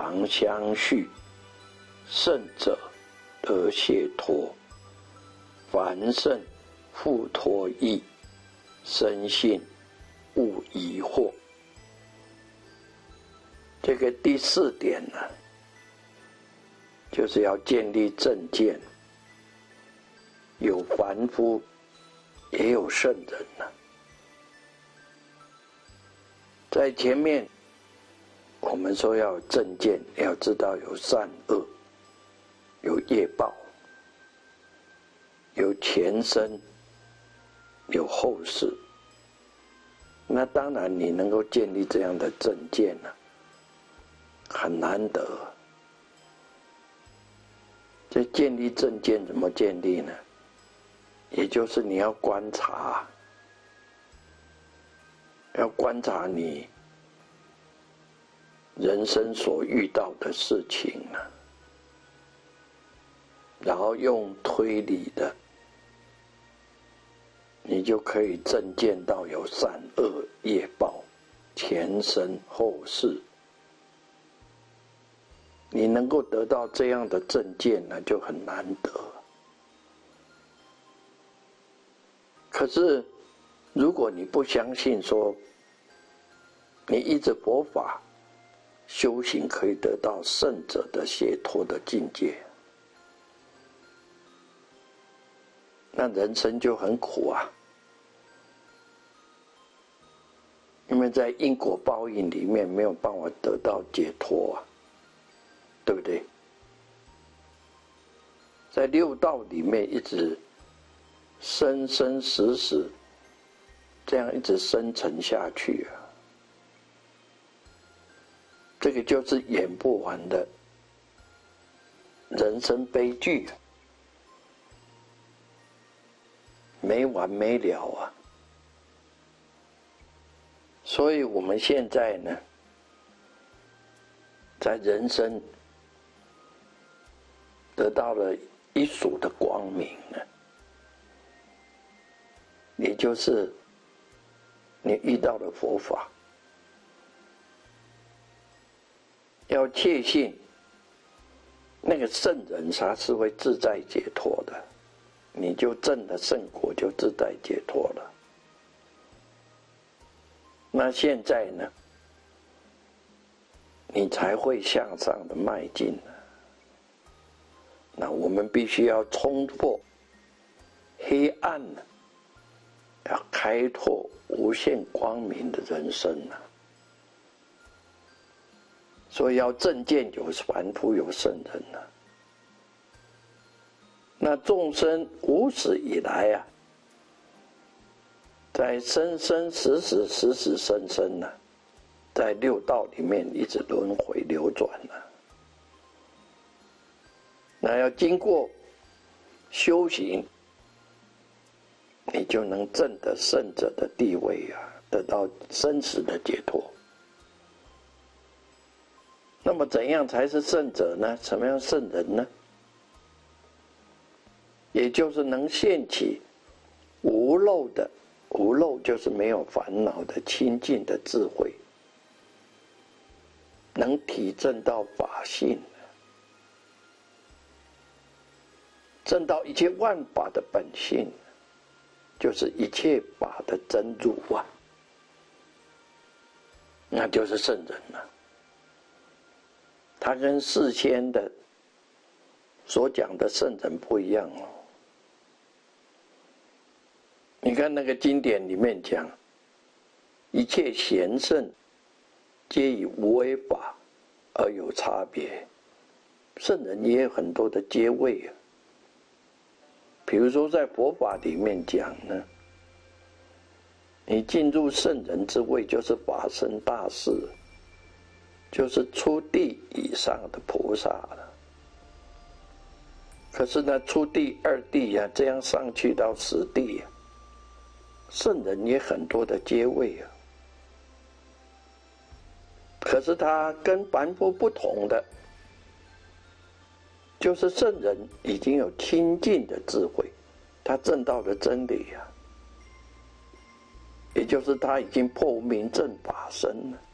常相续，圣者得解脱，凡圣复脱意，深信勿疑惑。这个第4点呢，就是要建立正见，有凡夫，也有圣人呢。在前面我们说要有正见，要知道有善恶，有业报，有前生，有后世。那当然你能够建立这样的正见呢，很难得。这建立正见怎么建立呢？也就是你要观察，要观察你人生所遇到的事情呢，然后用推理的，你就可以正见到有善恶业报、前生后世。你能够得到这样的正见呢，就很难得。可是，如果你不相信说，你依着佛法修行可以得到圣者的解脱的境界，那人生就很苦啊。因为在因果报应里面没有办法得到解脱啊，对不对？在六道里面一直生生死死，这样一直生沉下去啊，这个就是演不完的人生悲剧，没完没了啊。所以我们现在呢，在人生得到了一束的光明呢，也就是你遇到了佛法，要确信那个圣人他是会自在解脱的，你就证了圣果，就自在解脱了。那现在呢，你才会向上的迈进呢。那我们必须要冲破黑暗呢，要开拓无限光明的人生呢。所以要正见有凡夫有圣人呢。那众生无始以来啊，在生生死死死死生生呢，在六道里面一直轮回流转呢。那要经过修行，你就能证得圣者的地位啊，得到生死的解脱。那么怎样才是圣者呢？什么样圣人呢？也就是能现起无漏的，无漏就是没有烦恼的清净的智慧，能体证到法性，证到一切万法的本性，就是一切法的真如啊，那就是圣人了。他跟世间的所讲的圣人不一样哦。你看那个经典里面讲，一切贤圣皆以无为法而有差别，圣人也有很多的阶位啊。比如说在佛法里面讲呢，你进入圣人之位就是法身大士，就是初地以上的菩萨了。可是呢，初地、二地啊，这样上去到10地啊，圣人也很多的阶位啊。可是他跟凡夫不同的，就是圣人已经有清净的智慧，他证到了真理啊，也就是他已经破无明正法身了。